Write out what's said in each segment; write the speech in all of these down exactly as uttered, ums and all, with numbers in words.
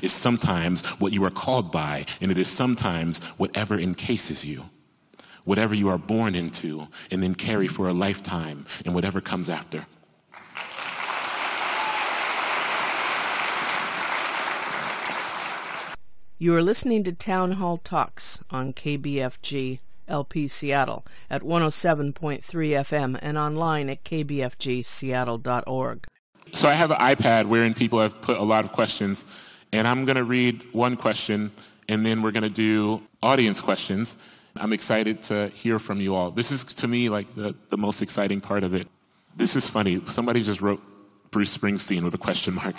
is sometimes what you are called by, and it is sometimes whatever encases you, whatever you are born into, and then carry for a lifetime, and whatever comes after. You are listening to Town Hall Talks on K B F G L P Seattle at one oh seven point three F M and online at k b f g seattle dot org. So I have an iPad wherein people have put a lot of questions, and I'm going to read one question, and then we're going to do audience questions. I'm excited to hear from you all. This is, to me, like the, the most exciting part of it. This is funny. Somebody just wrote Bruce Springsteen with a question mark.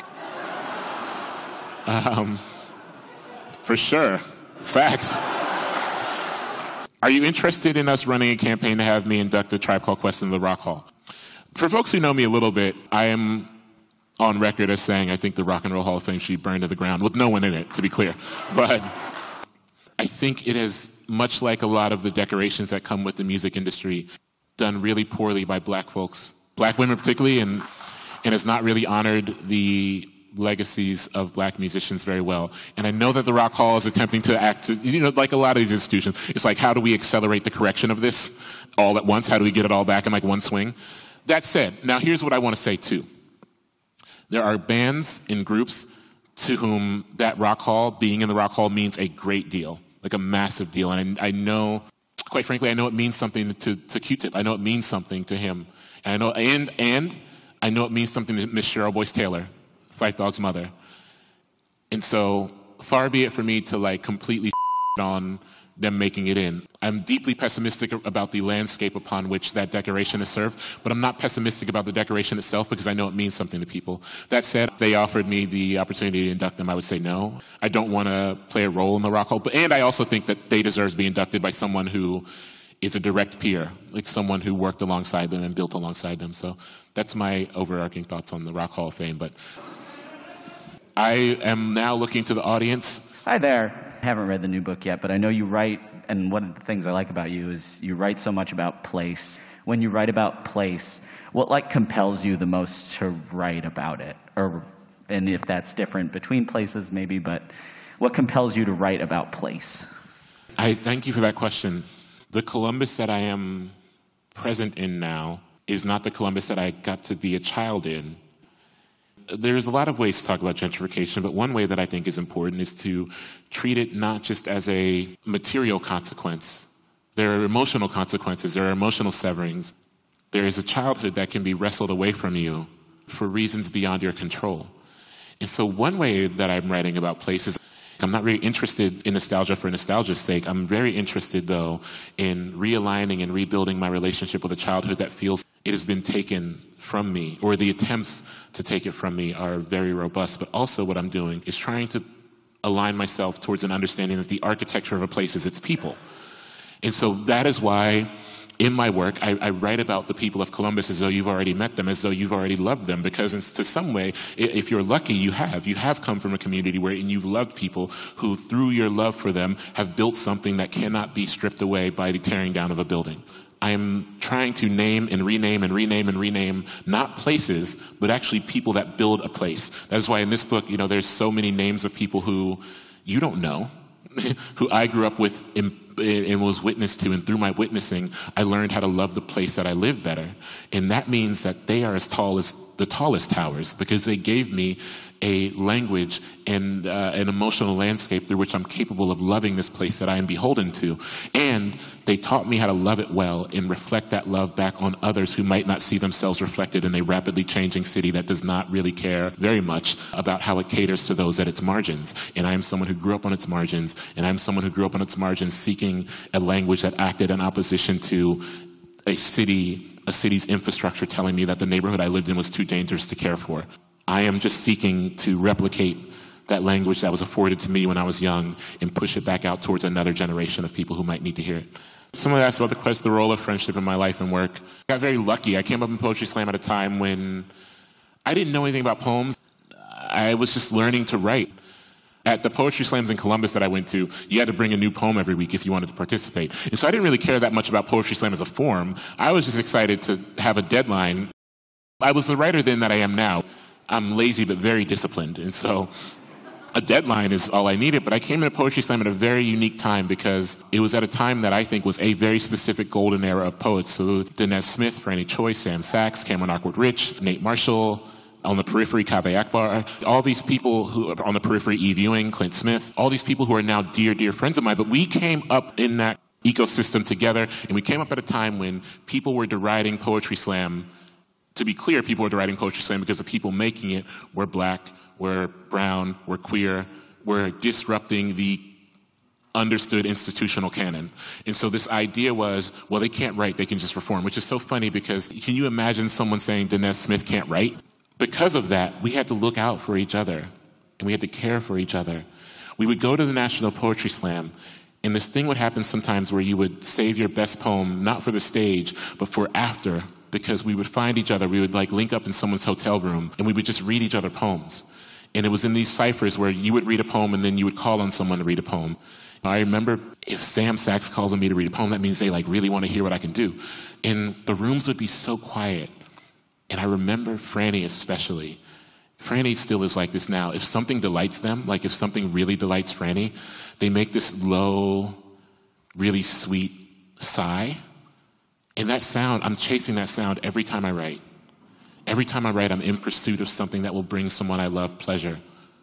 Um, for sure. Facts. Are you interested in us running a campaign to have me induct a Tribe Called Quest into the Rock Hall? For folks who know me a little bit, I am on record as saying I think the Rock and Roll Hall of Fame should be burned to the ground, with no one in it, to be clear. But I think it has, much like a lot of the decorations that come with the music industry, done really poorly by black folks, black women particularly, and, and has not really honored the legacies of black musicians very well. And I know that the Rock Hall is attempting to act, you know, like a lot of these institutions. It's like, how do we accelerate the correction of this all at once? How do we get it all back in like one swing? That said, now here's what I want to say too. There are bands and groups to whom that Rock Hall, being in the Rock Hall, means a great deal, like a massive deal. And I, I know, quite frankly, I know it means something to, to Q-Tip. I know it means something to him. And I know, and, and I know it means something to Miss Cheryl Boyce Taylor, Phife Dawg's mother. And so far be it for me to like completely on them making it in. I'm deeply pessimistic about the landscape upon which that decoration is served, but I'm not pessimistic about the decoration itself because I know it means something to people. That said, if they offered me the opportunity to induct them, I would say no. I don't want to play a role in the Rock Hall, but, and I also think that they deserve to be inducted by someone who is a direct peer, like someone who worked alongside them and built alongside them. So that's my overarching thoughts on the Rock Hall of Fame. But I am now looking to the audience. Hi there. I haven't read the new book yet, but I know you write, and one of the things I like about you is you write so much about place. When you write about place, what like compels you the most to write about it? Or, and if that's different between places maybe, but what compels you to write about place? I thank you for that question. The Columbus that I am present in now is not the Columbus that I got to be a child in. There's a lot of ways to talk about gentrification, but one way that I think is important is to treat it not just as a material consequence. There are emotional consequences. There are emotional severings. There is a childhood that can be wrestled away from you for reasons beyond your control. And so one way that I'm writing about places, I'm not really interested in nostalgia for nostalgia's sake. I'm very interested, though, in realigning and rebuilding my relationship with a childhood that feels it has been taken from me, or the attempts to take it from me are very robust. But also what I'm doing is trying to align myself towards an understanding that the architecture of a place is its people. And so that is why in my work, I, I write about the people of Columbus as though you've already met them, as though you've already loved them, because in, to some way, if you're lucky, you have. You have come from a community where and you've loved people who, through your love for them, have built something that cannot be stripped away by the tearing down of a building. I am trying to name and rename and rename and rename not places, but actually people that build a place. That is why in this book, you know, there's so many names of people who you don't know, who I grew up with in, and was witness to, and through my witnessing, I learned how to love the place that I live better. And that means that they are as tall as the tallest towers because they gave me a language and uh, an emotional landscape through which I'm capable of loving this place that I am beholden to. And they taught me how to love it well and reflect that love back on others who might not see themselves reflected in a rapidly changing city that does not really care very much about how it caters to those at its margins. And I am someone who grew up on its margins, and I'm someone who grew up on its margins seeking a language that acted in opposition to a city a city's infrastructure telling me that the neighborhood I lived in was too dangerous to care for. I am just seeking to replicate that language that was afforded to me when I was young and push it back out towards another generation of people who might need to hear it. Someone asked about the quest, the role of friendship in my life and work. I got very lucky. I came up in Poetry Slam at a time when I didn't know anything about poems. I was just learning to write. At the poetry slams in Columbus that I went to, you had to bring a new poem every week if you wanted to participate. And so I didn't really care that much about Poetry Slam as a form. I was just excited to have a deadline. I was the writer then that I am now. I'm lazy but very disciplined. And so a deadline is all I needed, but I came into Poetry Slam at a very unique time because it was at a time that I think was a very specific golden era of poets. So Danez Smith, Franny Choi, Sam Sachs, Cameron Awkward Rich, Nate Marshall, on the periphery, Kaveh Akbar, all these people who are on the periphery, Eve Ewing, Clint Smith, all these people who are now dear, dear friends of mine. But we came up in that ecosystem together, and we came up at a time when people were deriding Poetry Slam. To be clear, people were deriding Poetry Slam because the people making it were black, were brown, were queer, were disrupting the understood institutional canon. And so this idea was, well, they can't write, they can just perform, which is so funny because can you imagine someone saying Danez Smith can't write? Because of that, we had to look out for each other, and we had to care for each other. We would go to the National Poetry Slam, and this thing would happen sometimes where you would save your best poem, not for the stage, but for after, because we would find each other. We would like link up in someone's hotel room, and we would just read each other poems. And it was in these ciphers where you would read a poem, and then you would call on someone to read a poem. I remember if Sam Sachs calls on me to read a poem, that means they like really want to hear what I can do. And the rooms would be so quiet. And I remember Franny especially. Franny still is like this now. If something delights them, like if something really delights Franny, they make this low, really sweet sigh. And that sound, I'm chasing that sound every time I write. Every time I write, I'm in pursuit of something that will bring someone I love pleasure.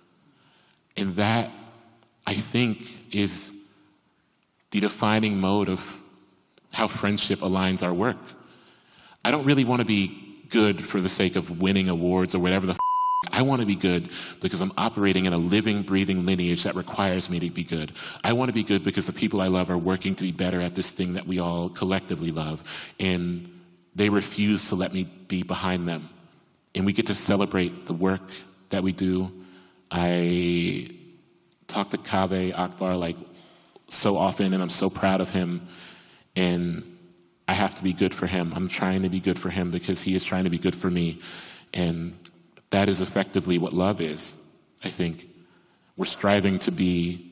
And that, I think, is the defining mode of how friendship aligns our work. I don't really want to be good for the sake of winning awards or whatever the f- I want to be good because I'm operating in a living, breathing lineage that requires me to be good. I want to be good because the people I love are working to be better at this thing that we all collectively love, and they refuse to let me be behind them. And we get to celebrate the work that we do. I talk to Kaveh Akbar like so often, and I'm so proud of him, and I have to be good for him. I'm trying to be good for him because he is trying to be good for me. And that is effectively what love is, I think. We're striving to be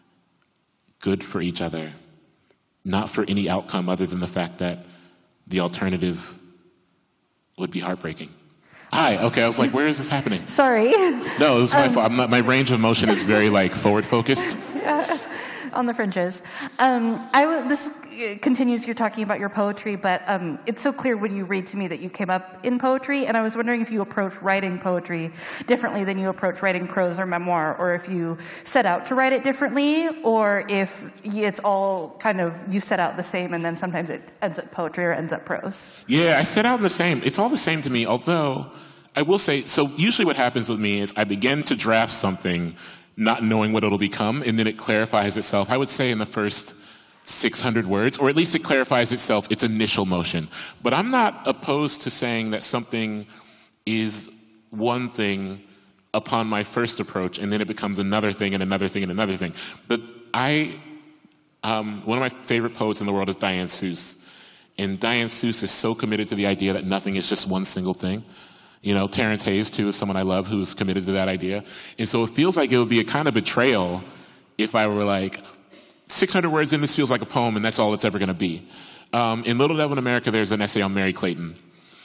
good for each other, not for any outcome other than the fact that the alternative would be heartbreaking. Hi, okay, I was like, where is this happening? Sorry. No, this is my um, fault. I'm not, my range of motion is very like forward-focused. Yeah, on the fringes. Um, I w- this continues, you're talking about your poetry, but um, it's so clear when you read to me that you came up in poetry, and I was wondering if you approach writing poetry differently than you approach writing prose or memoir, or if you set out to write it differently, or if it's all kind of, you set out the same and then sometimes it ends up poetry or ends up prose. Yeah, I set out the same. It's all the same to me, although I will say, so usually what happens with me is I begin to draft something not knowing what it'll become, and then it clarifies itself. I would say in the first six hundred words, or at least it clarifies itself, its initial motion. But I'm not opposed to saying that something is one thing upon my first approach, and then it becomes another thing and another thing and another thing. But I, um, one of my favorite poets in the world is Diane Seuss. And Diane Seuss is so committed to the idea that nothing is just one single thing. You know, Terrence Hayes, too, is someone I love who's committed to that idea. And so it feels like it would be a kind of betrayal if I were like, six hundred words in, this feels like a poem, and that's all it's ever going to be. Um, in Little Devil in America, there's an essay on Mary Clayton.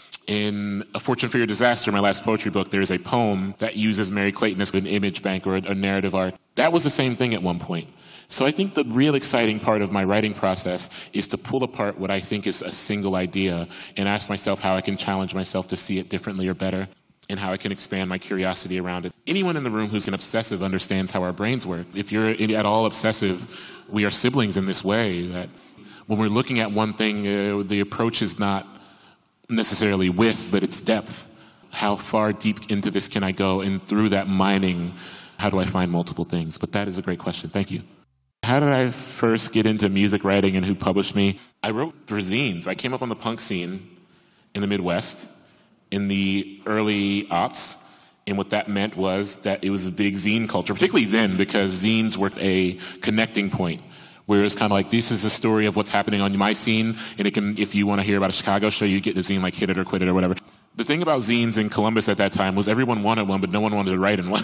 In A Fortune for Your Disaster, my last poetry book, there's a poem that uses Mary Clayton as an image bank or a, a narrative arc. That was the same thing at one point. So I think the real exciting part of my writing process is to pull apart what I think is a single idea and ask myself how I can challenge myself to see it differently or better, and how I can expand my curiosity around it. Anyone in the room who's an obsessive understands how our brains work. If you're at all obsessive, we are siblings in this way, that when we're looking at one thing, uh, the approach is not necessarily width, but it's depth. How far deep into this can I go? And through that mining, how do I find multiple things? But that is a great question. Thank you. How did I first get into music writing and who published me? I wrote for zines. I came up on the punk scene in the Midwest in the early aughts, and what that meant was that it was a big zine culture, particularly then, because zines were a connecting point, where it was kind of like, this is a story of what's happening on my scene, and it can, if you want to hear about a Chicago show, you get the zine like Hit It or Quit It or whatever. The thing about zines in Columbus at that time was everyone wanted one, but no one wanted to write in one.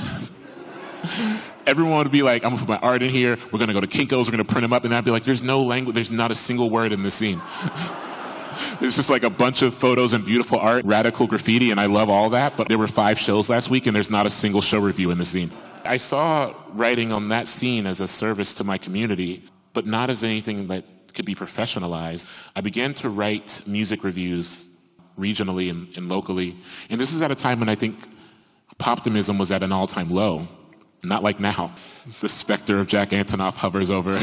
Everyone would be like, I'm going to put my art in here, we're going to go to Kinko's, we're going to print them up, and I'd be like, there's no language, there's not a single word in this scene. There's just like a bunch of photos and beautiful art, radical graffiti, and I love all that, but there were five shows last week, and there's not a single show review in the scene. I saw writing on that scene as a service to my community, but not as anything that could be professionalized. I began to write music reviews regionally and, and locally. And this is at a time when I think poptimism was at an all-time low. Not like now. The specter of Jack Antonoff hovers over.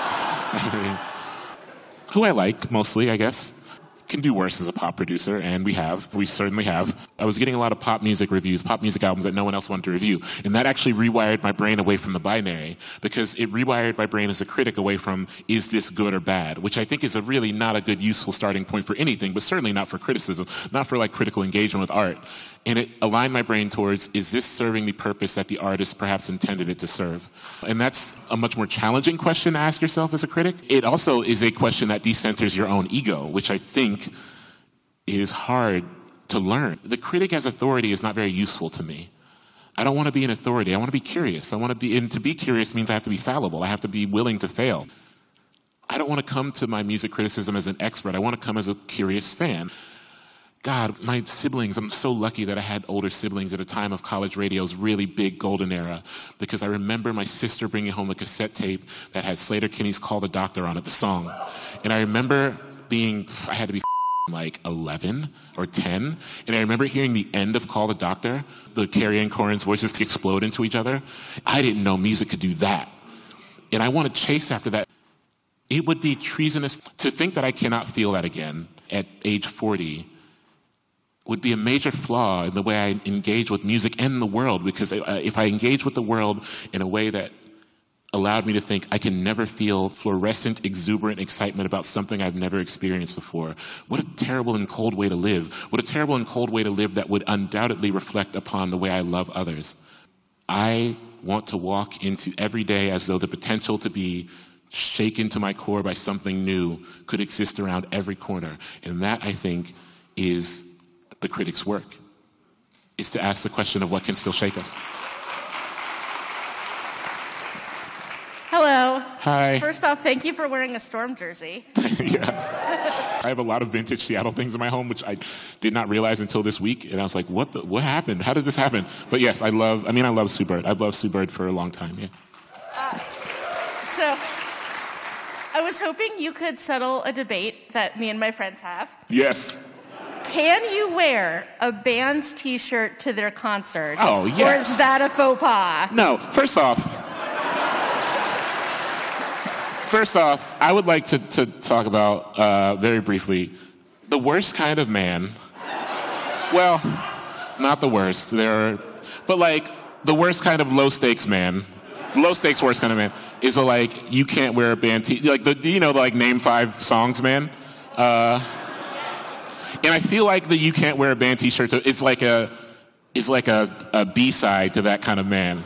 Who I like, mostly, I guess. Can do worse as a pop producer, and we have. We certainly have. I was getting a lot of pop music reviews, pop music albums that no one else wanted to review. And that actually rewired my brain away from the binary, because it rewired my brain as a critic away from, is this good or bad? Which I think is a really not a good, useful starting point for anything, but certainly not for criticism, not for like critical engagement with art. And it aligned my brain towards, is this serving the purpose that the artist perhaps intended it to serve? And that's a much more challenging question to ask yourself as a critic. It also is a question that decenters your own ego, which I think is hard to learn. The critic as authority is not very useful to me. I don't want to be an authority. I want to be curious. I want to be, and to be curious means I have to be fallible. I have to be willing to fail. I don't want to come to my music criticism as an expert. I want to come as a curious fan. God, my siblings, I'm so lucky that I had older siblings at a time of college radio's really big golden era, because I remember my sister bringing home a cassette tape that had Sleater-Kinney's Call the Doctor on it, the song. And I remember being, I had to be like eleven or ten, and I remember hearing the end of Call the Doctor, the Carrie Ann Corin's voices explode into each other. I didn't know music could do that. And I want to chase after that. It would be treasonous to think that I cannot feel that again at age forty. Would be a major flaw in the way I engage with music and the world, because if I engage with the world in a way that allowed me to think I can never feel fluorescent, exuberant excitement about something I've never experienced before, what a terrible and cold way to live. What a terrible and cold way to live that would undoubtedly reflect upon the way I love others. I want to walk into every day as though the potential to be shaken to my core by something new could exist around every corner. And that, I think, is the critic's work, is to ask the question of what can still shake us. Hello. Hi. First off, thank you for wearing a Storm jersey. Yeah. I have a lot of vintage Seattle things in my home, which I did not realize until this week. And I was like, what the, what happened? How did this happen? But yes, I love, I mean, I love Sue Bird. I've loved Sue Bird for a long time, yeah. Uh, so, I was hoping you could settle a debate that me and my friends have. Yes. Can you wear a band's T-shirt to their concert? Oh, yes. Or is that a faux pas? No, first off, first off, I would like to, to talk about, uh, very briefly, the worst kind of man. Well, not the worst. There are, but like, the worst kind of low-stakes man, low-stakes worst kind of man, is a, like, you can't wear a band T, like, the, you know, the, like, name five songs, man? Uh... And I feel like the you can't wear a band T-shirt to, is like a is like a, a B-side to that kind of man.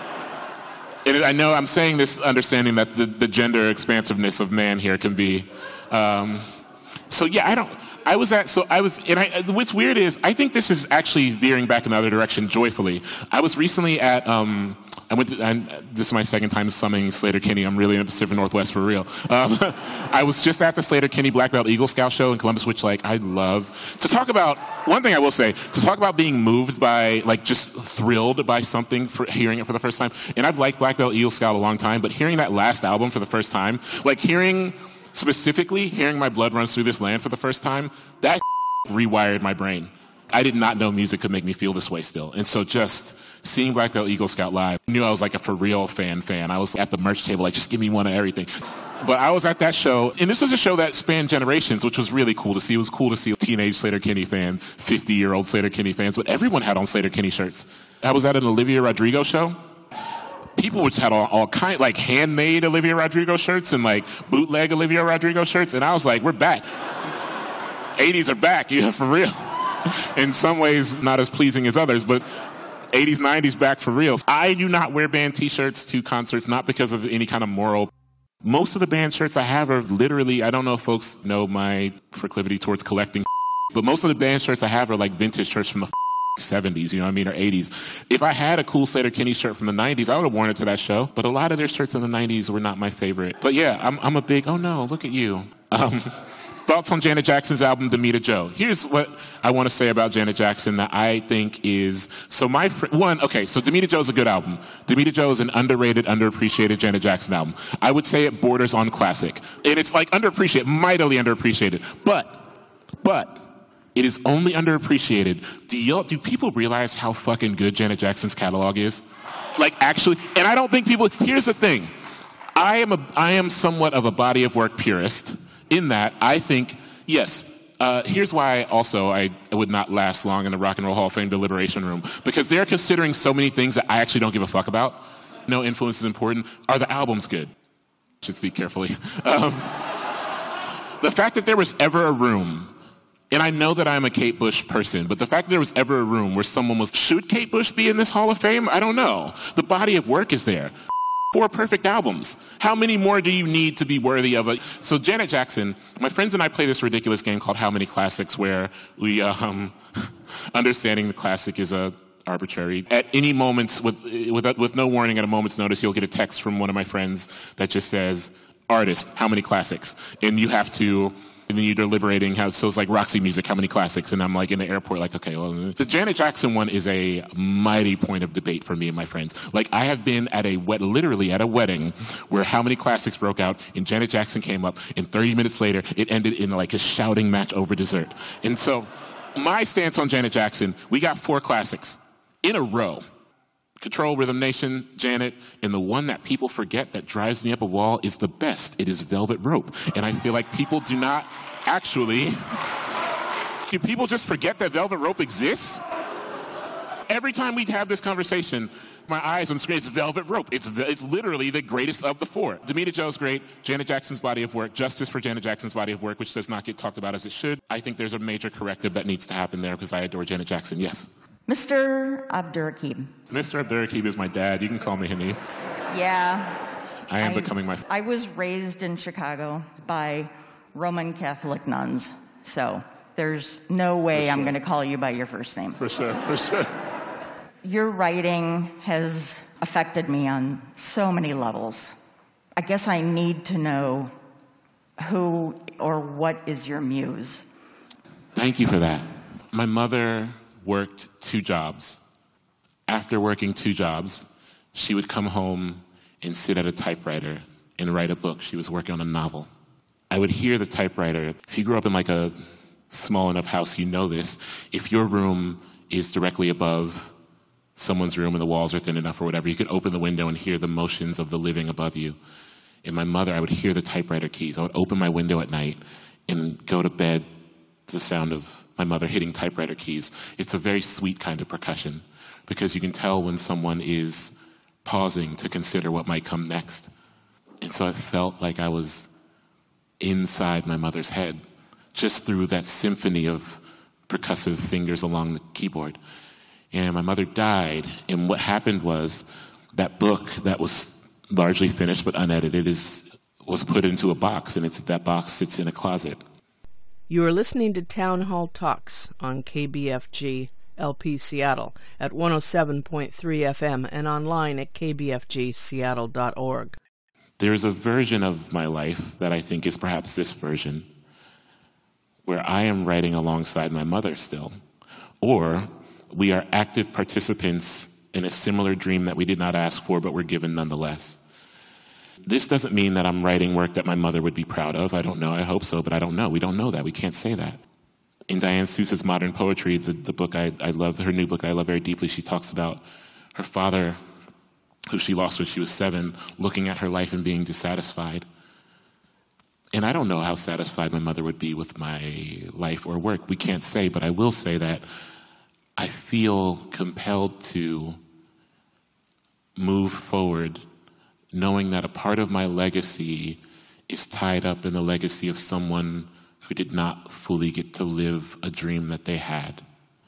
And I know I'm saying this understanding that the, the gender expansiveness of man here can be. Um, so yeah, I don't. I was at so I was and I. What's weird is I think this is actually veering back in the other direction joyfully. I was recently at. Um, I went to, and this is my second time summing Sleater-Kinney. I'm really in the Pacific Northwest for real. Um, I was just at the Sleater-Kinney Black Belt Eagle Scout show in Columbus, which, like, I love. To talk about, one thing I will say, to talk about being moved by, like, just thrilled by something for hearing it for the first time. And I've liked Black Belt Eagle Scout a long time, but hearing that last album for the first time, like, hearing, specifically, hearing My Blood Runs Through This Land for the first time, that rewired my brain. I did not know music could make me feel this way still. And so just seeing Black Belt Eagle Scout live, I knew I was like a for real fan fan. I was at the merch table, like, just give me one of everything. But I was at that show, and this was a show that spanned generations, which was really cool to see. It was cool to see teenage Sleater-Kinney fans, fifty-year-old Sleater-Kinney fans, but everyone had on Sleater-Kinney shirts. I was at an Olivia Rodrigo show. People just had all, all kind, like handmade Olivia Rodrigo shirts and like bootleg Olivia Rodrigo shirts, and I was like, we're back. eighties are back, yeah, for real. In some ways, not as pleasing as others, but eighties, nineties back for real. I do not wear band T-shirts to concerts, not because of any kind of moral. Most of the band shirts I have are literally, I don't know if folks know my proclivity towards collecting, but most of the band shirts I have are like vintage shirts from the seventies, you know what I mean, or eighties. If I had a cool Sleater-Kinney shirt from the nineties, I would have worn it to that show, but a lot of their shirts in the nineties were not my favorite. But yeah, I'm, I'm a big, oh no, look at you. Um, Thoughts on Janet Jackson's album, Demita Joe. Here's what I want to say about Janet Jackson that I think is, so my, fr- one, okay, so Demita Joe's a good album. Demita Joe is an underrated, underappreciated Janet Jackson album. I would say it borders on classic. And it's like underappreciated, mightily underappreciated. But, but, it is only underappreciated. Do y'all, do people realize how fucking good Janet Jackson's catalog is? Like, actually, and I don't think people, here's the thing. I am a, I am somewhat of a body of work purist. In that, I think, yes, uh, here's why also I, I would not last long in the Rock and Roll Hall of Fame deliberation room. Because they're considering so many things that I actually don't give a fuck about. No influence is important. Are the albums good? Should speak carefully. Um, the fact that there was ever a room, and I know that I'm a Kate Bush person, but the fact that there was ever a room where someone was, should Kate Bush be in this Hall of Fame? I don't know. The body of work is there. Four perfect albums. How many more do you need to be worthy of it? So Janet Jackson, my friends and I play this ridiculous game called How Many Classics, where we, um, understanding the classic is a arbitrary. At any moment, with, with, with no warning, at a moment's notice, you'll get a text from one of my friends that just says, artist, how many classics? And you have to, and then you're deliberating how, so it's like Roxy Music, how many classics? And I'm like in the airport, like, okay, well, the Janet Jackson one is a mighty point of debate for me and my friends. Like, I have been at a wed, literally at a wedding where How Many Classics broke out and Janet Jackson came up, and thirty minutes later, it ended in like a shouting match over dessert. And so, my stance on Janet Jackson, we got four classics in a row. Control, Rhythm Nation, Janet, and the one that people forget that drives me up a wall is the best. It is Velvet Rope. And I feel like people do not actually, do people just forget that Velvet Rope exists? Every time we have this conversation, my eyes on the screen, it's Velvet Rope. It's, it's literally the greatest of the four. Demita Joe's great, Janet Jackson's body of work, justice for Janet Jackson's body of work, which does not get talked about as it should. I think there's a major corrective that needs to happen there because I adore Janet Jackson, yes. Mister Abdurrahim. Mister Abdurrahim is my dad. You can call me Hanif. Yeah. I am I, becoming my... I was raised in Chicago by Roman Catholic nuns, so there's no way sure. I'm going to call you by your first name. For sure, for sure. Your writing has affected me on so many levels. I guess I need to know who or what is your muse. Thank you for that. My mother worked two jobs. After working two jobs, she would come home and sit at a typewriter and write a book. She was working on a novel. I would hear the typewriter. If you grew up in like a small enough house, you know this. If your room is directly above someone's room and the walls are thin enough or whatever, you could open the window and hear the motions of the living above you. And my mother, I would hear the typewriter keys. I would open my window at night and go to bed to the sound of my mother hitting typewriter keys. It's a very sweet kind of percussion because you can tell when someone is pausing to consider what might come next. And so I felt like I was inside my mother's head just through that symphony of percussive fingers along the keyboard. And my mother died, and what happened was that book that was largely finished but unedited is was put into a box, and it's that box sits in a closet. You are listening to Town Hall Talks on K B F G L P Seattle at one oh seven point three F M and online at k b f g seattle dot org. There's a version of my life that I think is perhaps this version, where I am writing alongside my mother still, or we are active participants in a similar dream that we did not ask for but were given nonetheless. This doesn't mean that I'm writing work that my mother would be proud of. I don't know. I hope so, but I don't know. We don't know that. We can't say that. In Diane Seuss's Modern Poetry, the, the book I, I love, her new book I love very deeply, she talks about her father, who she lost when she was seven, looking at her life and being dissatisfied. And I don't know how satisfied my mother would be with my life or work. We can't say, but I will say that I feel compelled to move forward knowing that a part of my legacy is tied up in the legacy of someone who did not fully get to live a dream that they had.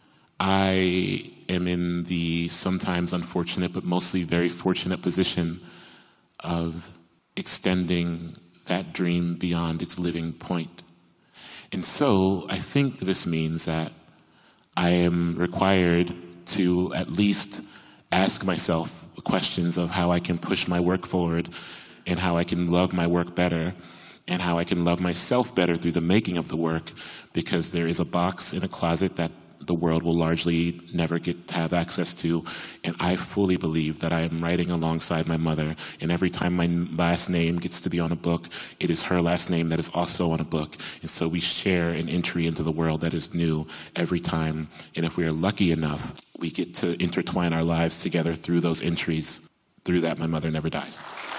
I am in the sometimes unfortunate but mostly very fortunate position of extending that dream beyond its living point. And so I think this means that I am required to at least ask myself questions of how I can push my work forward and how I can love my work better and how I can love myself better through the making of the work, because there is a box in a closet that the world will largely never get to have access to. And I fully believe that I am writing alongside my mother, and every time my last name gets to be on a book, it is her last name that is also on a book. And so we share an entry into the world that is new every time. And if we are lucky enough, we get to intertwine our lives together through those entries. Through that, my mother never dies.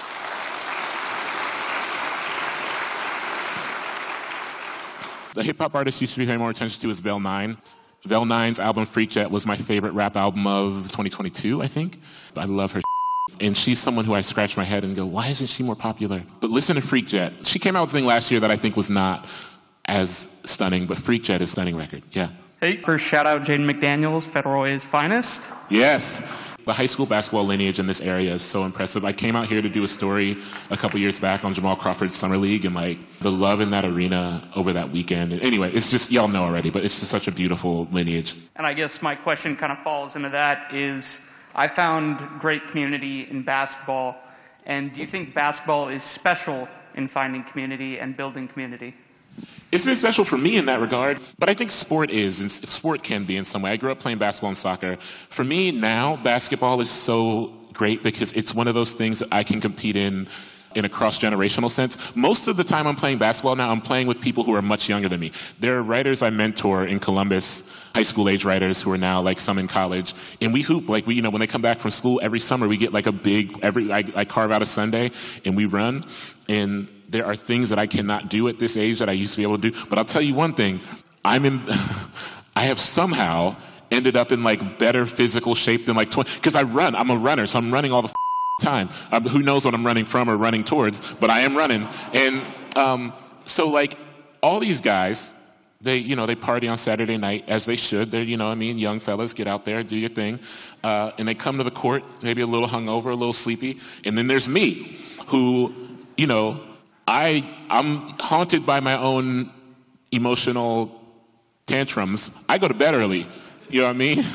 The hip-hop artist you should be paying more attention to is Vel nine. Vel nine's album Freak Jet was my favorite rap album of twenty twenty-two, I think. I love her. And she's someone who I scratch my head and go, why isn't she more popular? But listen to Freak Jet. She came out with a thing last year that I think was not as stunning, but Freak Jet is a stunning record. Yeah. Hey, first shout out Jaden McDaniels, Federal's finest. Yes. The high school basketball lineage in this area is so impressive. I came out here to do a story a couple years back on Jamal Crawford's Summer League, and like the love in that arena over that weekend. And anyway, it's just, y'all know already, but it's just such a beautiful lineage. And I guess my question kind of falls into that is, I found great community in basketball. And do you think basketball is special in finding community and building community? It's been special for me in that regard, but I think sport is, and sport can be in some way. I grew up playing basketball and soccer. For me now, basketball is so great because it's one of those things that I can compete in in a cross-generational sense. Most of the time I'm playing basketball now, I'm playing with people who are much younger than me. There are writers I mentor in Columbus, high school age writers who are now like some in college, and we hoop. Like we, you know, when they come back from school every summer, we get like a big, every, I, I carve out a Sunday and we run, and there are things that I cannot do at this age that I used to be able to do. But I'll tell you one thing, I'm in, I have somehow ended up in like better physical shape than like twenty, because I run, I'm a runner, so I'm running all the time. Um, who knows what I'm running from or running towards, but I am running. And um, so like all these guys, they, you know, they party on Saturday night, as they should. They're, you know, I mean, young fellas, get out there, do your thing. Uh, and they come to the court, maybe a little hungover, a little sleepy. And then there's me, who, you know, I, I'm haunted by my own emotional tantrums. I go to bed early. You know what I mean?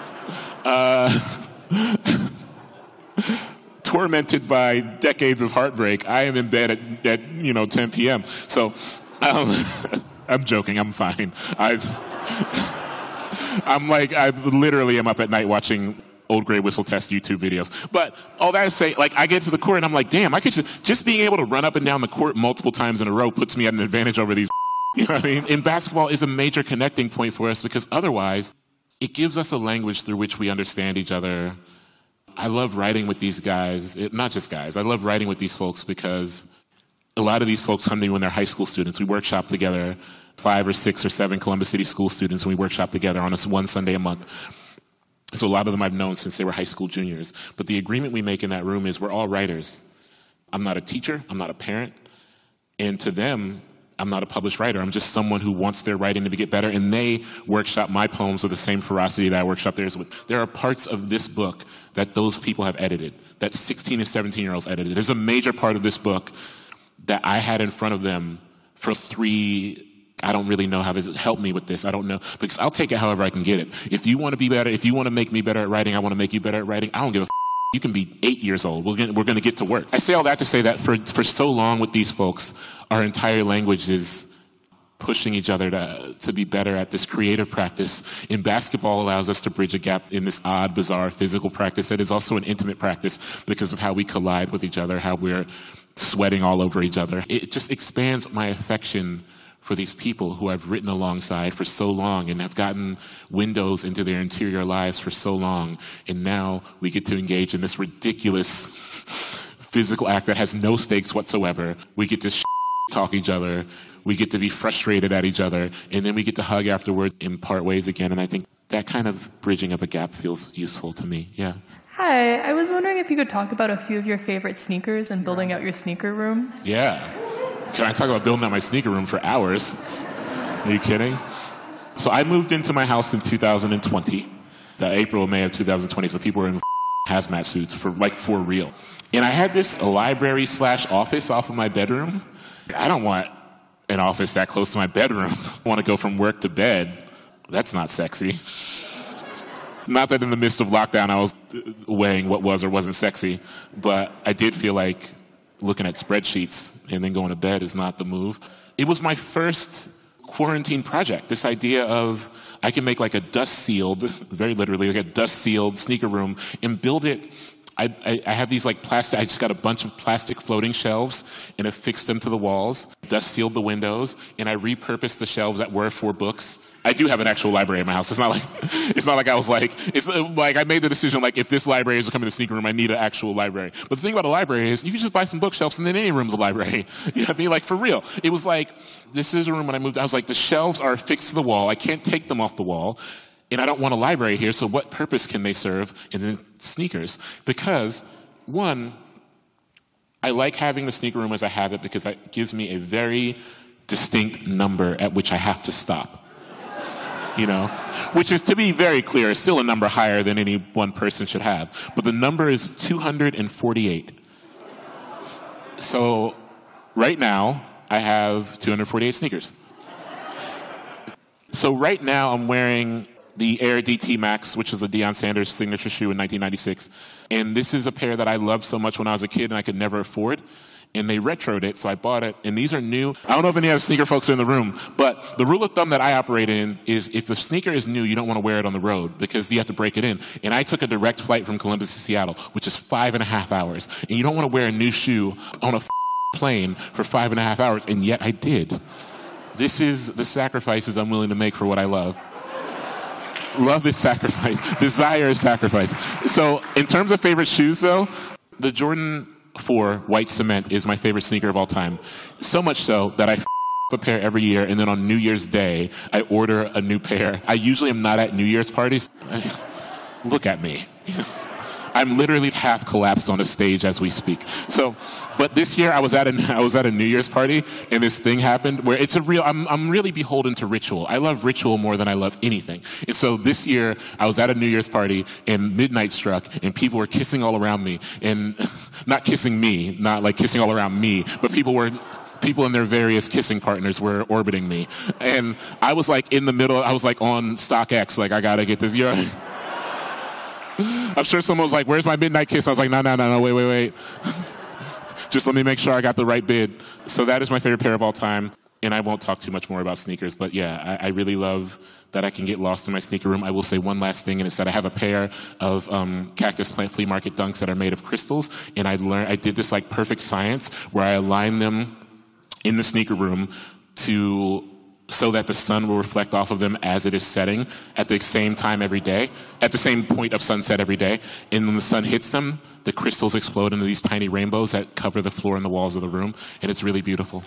Uh, tormented by decades of heartbreak, I am in bed at, at you know, ten p.m. So, um, I'm joking. I'm fine. I've, I'm like, I literally am up at night watching Old Grey Whistle Test YouTube videos. But all that to say, like, I get to the court and I'm like, damn, I could just, just being able to run up and down the court multiple times in a row puts me at an advantage over these. You know what I mean? And basketball is a major connecting point for us because otherwise, it gives us a language through which we understand each other. I love writing with these guys, it, not just guys, I love writing with these folks because a lot of these folks come to me when they're high school students. We workshop together, five or six or seven Columbus City school students, and we workshop together on a one Sunday a month. So a lot of them I've known since they were high school juniors. But the agreement we make in that room is we're all writers. I'm not a teacher, I'm not a parent, and to them, I'm not a published writer. I'm just someone who wants their writing to get better, and they workshop my poems with the same ferocity that I workshop theirs with. There are parts of this book that those people have edited, that sixteen and seventeen-year-olds edited. There's a major part of this book that I had in front of them for three, I don't really know how this, help me with this, I don't know, because I'll take it however I can get it. If you want to be better, if you want to make me better at writing, I want to make you better at writing, I don't give a f***. You can be eight years old. We're going we're going to get to work. I say all that to say that for, for so long with these folks, our entire language is pushing each other to, to be better at this creative practice. And basketball allows us to bridge a gap in this odd, bizarre physical practice that is also an intimate practice because of how we collide with each other, how we're sweating all over each other. It just expands my affection for these people who I've written alongside for so long and have gotten windows into their interior lives for so long. And now we get to engage in this ridiculous physical act that has no stakes whatsoever. We get to sh- talk each other. We get to be frustrated at each other. And then we get to hug afterward and part ways again. And I think that kind of bridging of a gap feels useful to me. Yeah. Hi, I was wondering if you could talk about a few of your favorite sneakers and building out your sneaker room. Yeah. Can I talk about building out my sneaker room for hours? Are you kidding? So I moved into my house in two thousand twenty, the April, May of two thousand twenty, so people were in hazmat suits for like for real. And I had this a library slash office off of my bedroom. I don't want an office that close to my bedroom. I want to go from work to bed. That's not sexy. Not that in the midst of lockdown I was weighing what was or wasn't sexy, but I did feel like looking at spreadsheets and then going to bed is not the move. It was my first quarantine project, this idea of I can make like a dust-sealed, very literally, like a dust-sealed sneaker room and build it. I, I, I have these like plastic, I just got a bunch of plastic floating shelves and affixed them to the walls, dust-sealed the windows, and I repurposed the shelves that were for books. I do have an actual library in my house. It's not like it's not like I was like it's like I made the decision like if this library is coming to the sneaker room, I need an actual library. But the thing about a library is you can just buy some bookshelves and then any room's a library. You know what I mean? Like for real. It was like this is a room when I moved. I was like the shelves are affixed to the wall. I can't take them off the wall, and I don't want a library here. So what purpose can they serve? And then sneakers, because one, I like having the sneaker room as I have it because it gives me a very distinct number at which I have to stop. You know, which is, to be very clear, is still a number higher than any one person should have. But the number is two hundred forty-eight. So right now, I have two hundred forty-eight sneakers. So right now, I'm wearing the Air D T Max, which is a Deion Sanders signature shoe in nineteen ninety-six. And this is a pair that I loved so much when I was a kid and I could never afford. And they retroed it, so I bought it. And these are new. I don't know if any other sneaker folks are in the room, but the rule of thumb that I operate in is if the sneaker is new, you don't want to wear it on the road because you have to break it in. And I took a direct flight from Columbus to Seattle, which is five and a half hours. And you don't want to wear a new shoe on a f- plane for five and a half hours, and yet I did. This is the sacrifices I'm willing to make for what I love. Love is sacrifice. Desire is sacrifice. So in terms of favorite shoes, though, the Jordan four White Cement is my favorite sneaker of all time. So much so that I f- a pair every year, and then on New Year's Day, I order a new pair. I usually am not at New Year's parties. Look at me. I'm literally half collapsed on a stage as we speak. So, but this year I was at a I was at a New Year's party, and this thing happened where it's a real. I'm I'm really beholden to ritual. I love ritual more than I love anything. And so this year I was at a New Year's party, and midnight struck, and people were kissing all around me, and not kissing me, not like kissing all around me, but people were. People and their various kissing partners were orbiting me, and I was like in the middle. I was like on StockX, like I gotta get this. You're. I'm sure someone was like, where's my midnight kiss? I was like, no, no, no, no, wait, wait, wait. Just let me make sure I got the right bid. So that is my favorite pair of all time. And I won't talk too much more about sneakers, but yeah, I, I really love that I can get lost in my sneaker room. I will say one last thing, and it's that I have a pair of um, Cactus Plant Flea Market Dunks that are made of crystals, and I learned, I did this like perfect science where I aligned them in the sneaker room to so that the sun will reflect off of them as it is setting at the same time every day, at the same point of sunset every day. And when the sun hits them, the crystals explode into these tiny rainbows that cover the floor and the walls of the room, and it's really beautiful.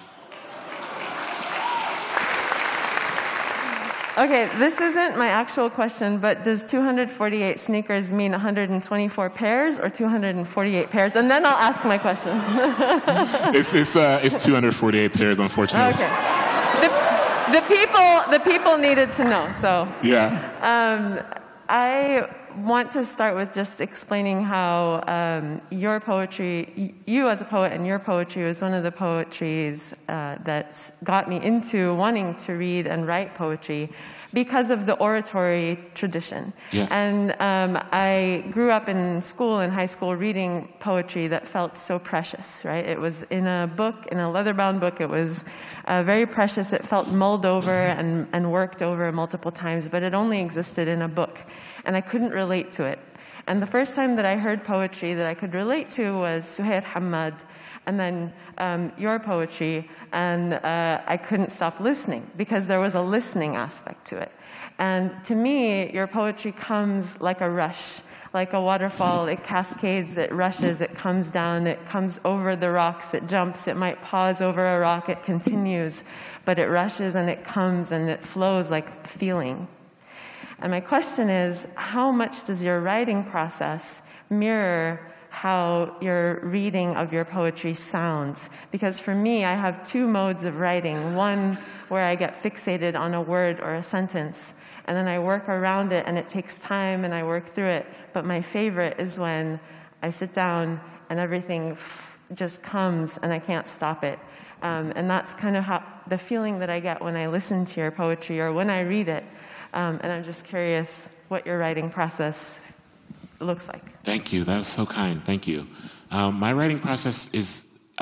Okay, this isn't my actual question, but does two hundred forty-eight sneakers mean one hundred twenty-four pairs or two hundred forty-eight pairs? And then I'll ask my question. it's it's, uh, it's two hundred forty-eight pairs, unfortunately. Okay. The, the people the people needed to know, so. Yeah. Um, I want to start with just explaining how um, your poetry, you as a poet and your poetry was one of the poetries uh, that got me into wanting to read and write poetry because of the oratory tradition. Yes. And um, I grew up in school, in high school, reading poetry that felt so precious, right? It was in a book, in a leather-bound book. It was uh, very precious. It felt mulled over and, and worked over multiple times, but it only existed in a book. And I couldn't relate to it. And the first time that I heard poetry that I could relate to was Suhair Hamad, and then um, your poetry, and uh, I couldn't stop listening because there was a listening aspect to it. And to me, your poetry comes like a rush, like a waterfall. It cascades, it rushes, it comes down, it comes over the rocks, it jumps, it might pause over a rock, it continues, but it rushes and it comes and it flows like feeling. And my question is, how much does your writing process mirror how your reading of your poetry sounds? Because for me, I have two modes of writing. One where I get fixated on a word or a sentence, and then I work around it, and it takes time, and I work through it. But my favorite is when I sit down, and everything f- just comes, and I can't stop it. Um, and that's kind of how the feeling that I get when I listen to your poetry or when I read it. Um, and I'm just curious what your writing process looks like. Thank you. That was so kind. Thank you. Um, my writing process is,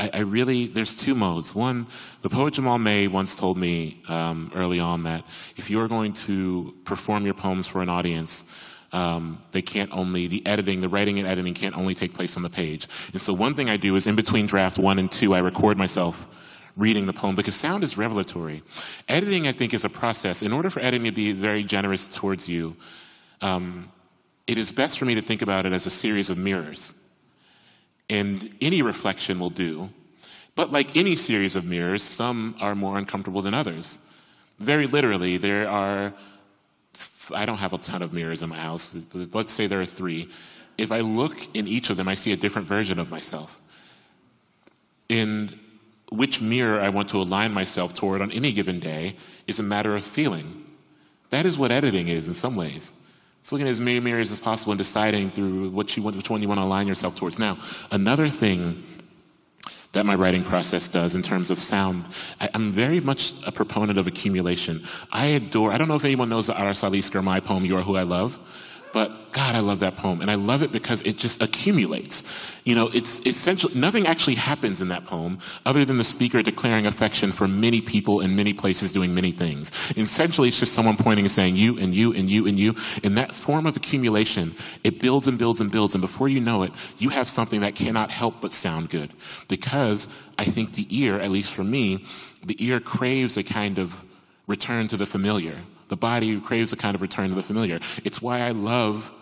I, I really, there's two modes. One, the poet Jamal May once told me um, early on that if you're going to perform your poems for an audience, um, they can't only, the editing, the writing and editing can't only take place on the page. And so one thing I do is in between draft one and two, I record myself reading the poem because sound is revelatory. Editing, I think, is a process. In order for editing to be very generous towards you, um, it is best for me to think about it as a series of mirrors. And any reflection will do. But like any series of mirrors, some are more uncomfortable than others. Very literally, there are, I don't have a ton of mirrors in my house, but let's say there are three. If I look in each of them, I see a different version of myself. And which mirror I want to align myself toward on any given day is a matter of feeling. That is what editing is in some ways. It's looking at as many mirrors as possible and deciding through what you want, which one you want to align yourself towards. Now, another thing that my writing process does in terms of sound, I, I'm very much a proponent of accumulation. I adore, I don't know if anyone knows the Aras Ali Skirmai poem, You Are Who I Love, but God, I love that poem. And I love it because it just accumulates. You know, it's essentially, nothing actually happens in that poem other than the speaker declaring affection for many people in many places doing many things. Essentially, it's just someone pointing and saying you and you and you and you. In that form of accumulation, it builds and builds and builds. And before you know it, you have something that cannot help but sound good. Because I think the ear, at least for me, the ear craves a kind of return to the familiar. The body craves a kind of return to the familiar. It's why I love,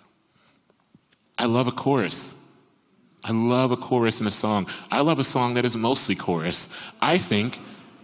I love a chorus. I love a chorus in a song. I love a song that is mostly chorus. I think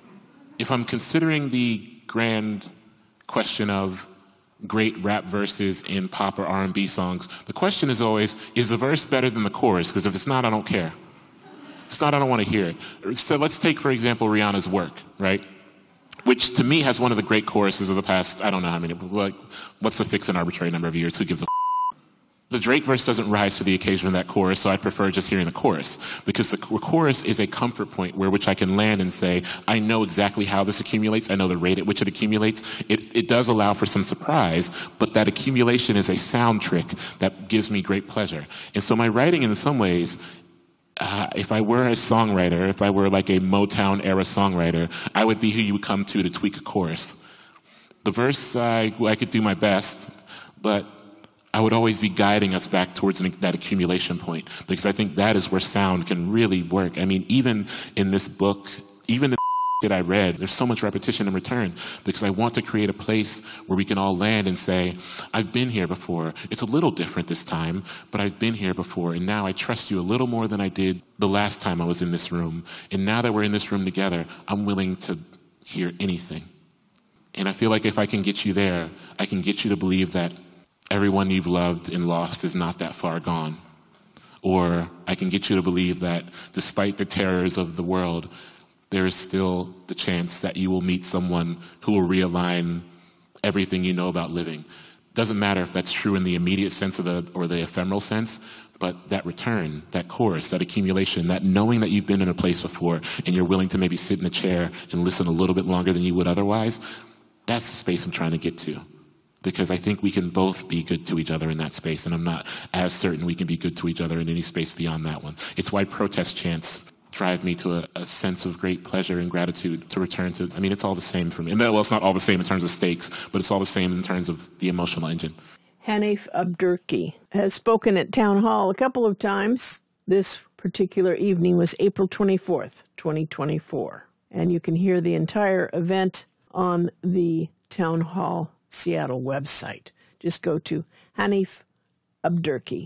if I'm considering the grand question of great rap verses in pop or R and B songs, the question is always, is the verse better than the chorus? Because if it's not, I don't care. If it's not, I don't want to hear it. So let's take, for example, Rihanna's Work, right? Which to me has one of the great choruses of the past, I don't know how many, like, what's the fix an arbitrary number of years? Who gives a f-? The Drake verse doesn't rise to the occasion of that chorus, so I prefer just hearing the chorus. Because the chorus is a comfort point where which I can land and say, I know exactly how this accumulates, I know the rate at which it accumulates. It, it does allow for some surprise, but that accumulation is a sound trick that gives me great pleasure. And so my writing in some ways, Uh, if I were a songwriter, if I were like a Motown-era songwriter, I would be who you would come to to tweak a chorus. The verse, I, I could do my best, but I would always be guiding us back towards an, that accumulation point, because I think that is where sound can really work. I mean, even in this book, even the that I read, there's so much repetition in return, because I want to create a place where we can all land and say, I've been here before. It's a little different this time, but I've been here before, and now I trust you a little more than I did the last time I was in this room. And now that we're in this room together, I'm willing to hear anything. And I feel like if I can get you there, I can get you to believe that everyone you've loved and lost is not that far gone. Or I can get you to believe that despite the terrors of the world, there is still the chance that you will meet someone who will realign everything you know about living. Doesn't matter if that's true in the immediate sense of the, or the ephemeral sense, but that return, that chorus, that accumulation, that knowing that you've been in a place before and you're willing to maybe sit in a chair and listen a little bit longer than you would otherwise, that's the space I'm trying to get to. Because I think we can both be good to each other in that space, and I'm not as certain we can be good to each other in any space beyond that one. It's why protest chants drive me to a, a sense of great pleasure and gratitude to return to. I mean, it's all the same for me. And well, it's not all the same in terms of stakes, but it's all the same in terms of the emotional engine. Hanif Abdurki has spoken at Town Hall a couple of times. This particular evening was April twenty-fourth, twenty twenty-four. And you can hear the entire event on the Town Hall Seattle website. Just go to Hanif Abdurki.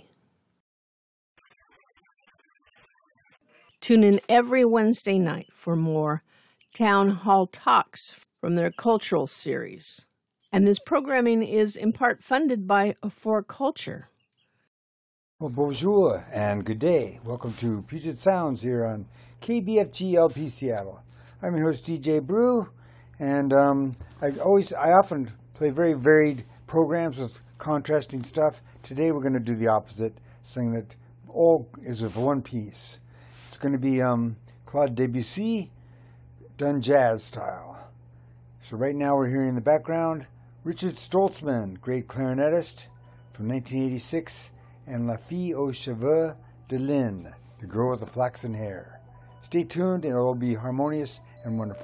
Tune in every Wednesday night for more Town Hall Talks from their cultural series. And this programming is in part funded by For Culture. Well, bonjour and good day. Welcome to Puget Sounds here on K B F G L P Seattle. I'm your host, D J Brew, and um, I always, I often play very varied programs with contrasting stuff. Today we're going to do the opposite, saying that all is of one piece. It's going to be um, Claude Debussy done jazz style. So right now we're hearing in the background Richard Stoltzman, great clarinetist from nineteen eighty-six, and La Fille aux Cheveux de Lynn, the girl with the flaxen hair. Stay tuned, and it will be harmonious and wonderful.